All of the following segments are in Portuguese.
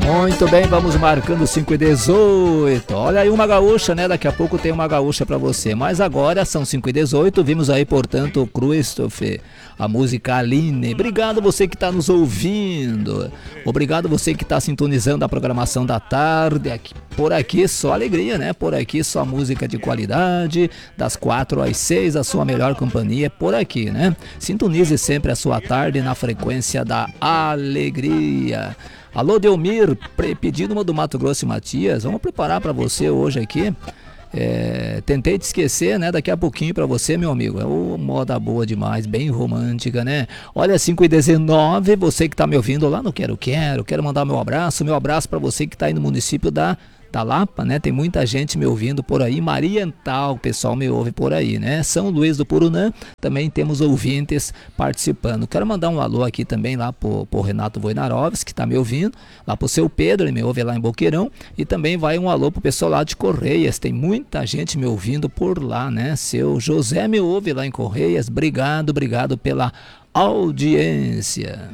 Muito bem, vamos marcando 5h18. Olha aí uma gaúcha, né? Daqui a pouco tem uma gaúcha pra você. Mas agora são 5h18. Vimos aí, portanto, o Christopher, a música Aline. Obrigado você que tá nos ouvindo. Obrigado você que tá sintonizando a programação da tarde. Por aqui só alegria, né? Por aqui só música de qualidade. Das 4 às 6, a sua melhor companhia é por aqui, né? Sintonize sempre a sua tarde na frequência da alegria. Alô, Delmir, pedindo uma do Mato Grosso e Matias. Vamos preparar para você hoje aqui. Tentei te esquecer, né? Daqui a pouquinho para você, meu amigo. É uma moda boa demais, bem romântica, né? Olha, 5h19, você que tá me ouvindo lá no Quero mandar meu abraço para você que tá aí no município da Lapa, né? Tem muita gente me ouvindo por aí. Mariental, o pessoal me ouve por aí, né? São Luís do Purunã, também temos ouvintes participando. Quero mandar um alô aqui também lá pro Renato Voinarovski, que tá me ouvindo, lá pro seu Pedro, ele me ouve lá em Boqueirão, e também vai um alô pro pessoal lá de Correias, tem muita gente me ouvindo por lá, né? Seu José me ouve lá em Correias, obrigado pela audiência.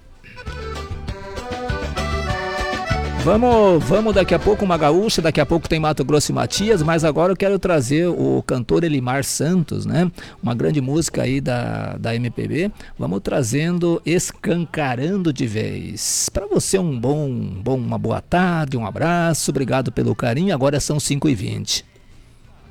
Vamos daqui a pouco uma gaúcha, daqui a pouco tem Mato Grosso e Matias, mas agora eu quero trazer o cantor Elimar Santos, né? Uma grande música aí da MPB. Vamos trazendo Escancarando de Vez. Para você uma boa tarde, um abraço, obrigado pelo carinho. Agora são 5h20.